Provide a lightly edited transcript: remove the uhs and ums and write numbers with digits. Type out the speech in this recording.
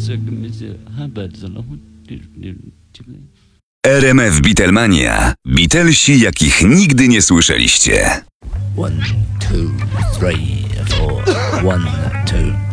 RMF Beatlemania. Beatlesi, jakich nigdy nie słyszeliście. 1, 2, 3, 4. 1, 2.